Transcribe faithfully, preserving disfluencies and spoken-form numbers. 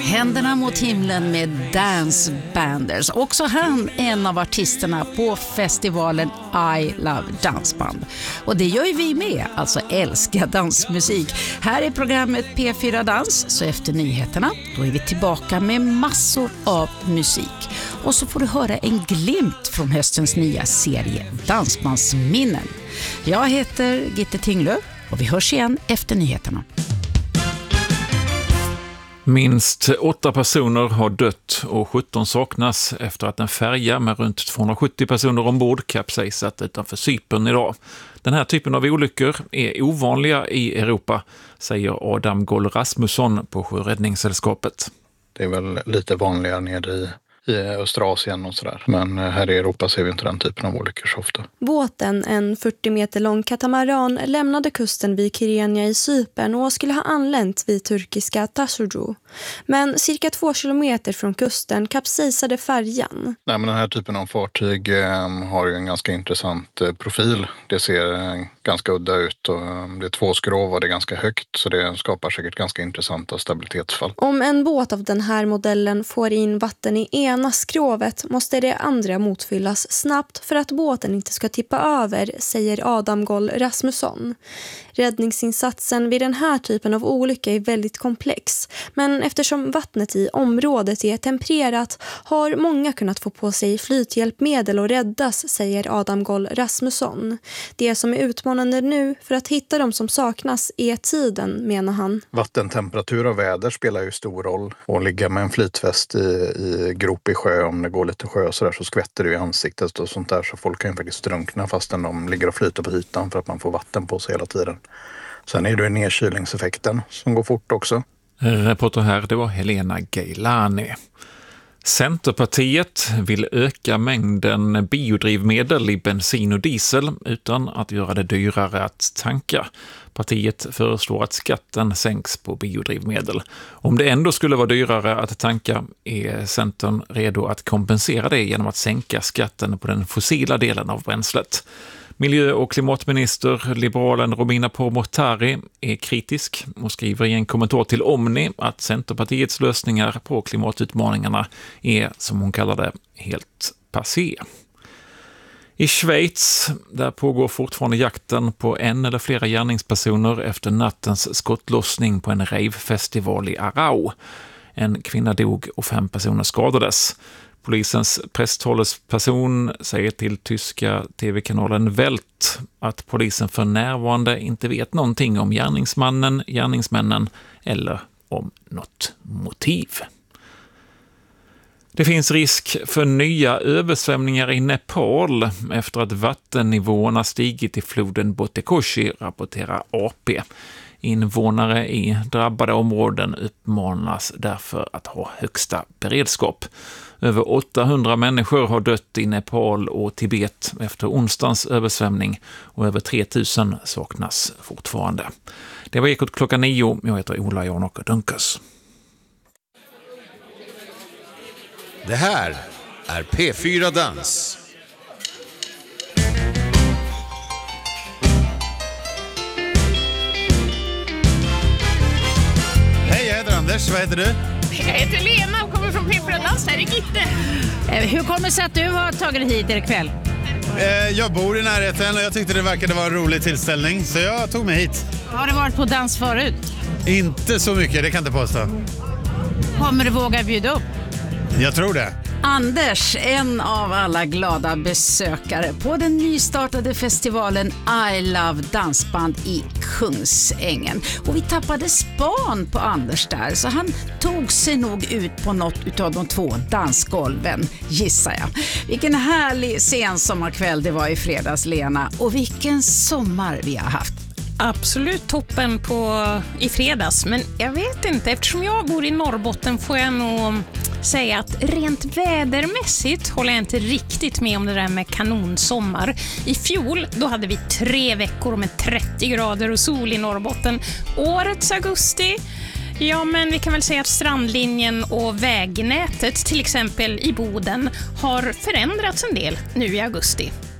Händerna mot himlen med Dance Banders. Också han en av artisterna på festivalen I Love Dansband. Och det gör ju vi med, alltså älskar dansmusik. Här är programmet P fyra Dans, så efter nyheterna då är vi tillbaka med massor av musik. Och så får du höra en glimt från höstens nya serie Dansbandsminnen. Jag heter Gitte Tinglöf och vi hörs igen efter nyheterna. Minst åtta personer har dött och sjutton saknas efter att en färja med runt tvåhundrasjuttio personer ombord kapsejsat utanför Cypern idag. Den här typen av olyckor är ovanliga i Europa, säger Adam Goll Rasmusson på Sjöräddningssällskapet. Det är väl lite vanligare nere i i Österasien och sådär. Men här i Europa ser vi inte den typen av olyckor så ofta. Båten, en fyrtio meter lång katamaran, lämnade kusten vid Kyrenia i Cypern och skulle ha anlänt vid turkiska Tasucu. Men cirka två kilometer från kusten kapsejsade färjan. Nej, men den här typen av fartyg eh, har ju en ganska intressant eh, profil. Det ser eh, ganska udda ut och eh, det är två skrov och det är ganska högt, så det skapar säkert ganska intressanta stabilitetsfall. Om en båt av den här modellen får in vatten i ena skrovet måste det andra motfyllas snabbt för att båten inte ska tippa över, säger Adam Goll Rasmusson. Räddningsinsatsen vid den här typen av olycka är väldigt komplex, men eftersom vattnet i området är tempererat har många kunnat få på sig flythjälpmedel och räddas, säger Adam Goll Rasmusson. Det som är utmanande nu för att hitta de som saknas är tiden, menar han. Vattentemperatur och väder spelar ju stor roll, och ligga med en flytväst i, i grop i sjö, om det går lite sjö och så där, så skvätter det i ansiktet och sånt där, så folk kan ju faktiskt drunkna fastän de ligger och flyter på ytan för att man får vatten på sig hela tiden. Sen är det nedkylningseffekten som går fort också. Reporter här, det var Helena Gailani. Centerpartiet vill öka mängden biodrivmedel i bensin och diesel utan att göra det dyrare att tanka. Partiet föreslår att skatten sänks på biodrivmedel. Om det ändå skulle vara dyrare att tanka är Centern redo att kompensera det genom att sänka skatten på den fossila delen av bränslet. Miljö- och klimatminister liberalen Romina Pourmokhtari är kritisk och skriver i en kommentar till Omni att Centerpartiets lösningar på klimatutmaningarna är, som hon kallar det, helt passé. I Schweiz, där pågår fortfarande jakten på en eller flera gärningspersoner efter nattens skottlossning på en rave-festival i Aarau. En kvinna dog och fem personer skadades. Polisens presstalesperson säger till tyska tv-kanalen Welt att polisen för närvarande inte vet någonting om gärningsmannen, gärningsmännen eller om något motiv. Det finns risk för nya översvämningar i Nepal efter att vattennivåerna stigit i floden Botekoshi, rapporterar A P. Invånare i drabbade områden uppmanas därför att ha högsta beredskap. Över åttahundra människor har dött i Nepal och Tibet efter onsdagens översvämning och över tre tusen saknas fortfarande. Det var Ekot klockan nio. Jag heter Ola Janok Dunkas. Det här är P fyra Dans. Hej, jag heter Anders. Vad heter du? Jag heter Lena och kommer från P fyra Dans här i Gitte. Hur kommer det sig att du har tagit dig hit ikväll? Eh, jag bor i närheten och jag tyckte det verkade vara en rolig tillställning, så jag tog mig hit. Har du varit på dans förut? Inte så mycket, det kan jag inte påstå. Kommer du våga bjuda upp? Jag tror det. Anders, en av alla glada besökare på den nystartade festivalen I Love Dansband i Kungsängen. Och vi tappade span på Anders där, så han tog sig nog ut på något utav de två dansgolven, gissar jag. Vilken härlig sensommarkväll det var i fredags, Lena. Och vilken sommar vi har haft. Absolut toppen på i fredags, men jag vet inte, eftersom jag bor i Norrbotten får jag nog säga att rent vädermässigt håller jag inte riktigt med om det där med kanonsommar. I fjol då hade vi tre veckor med trettio grader och sol i Norrbotten. Årets augusti, ja men vi kan väl säga att strandlinjen och vägnätet till exempel i Boden har förändrats en del nu i augusti.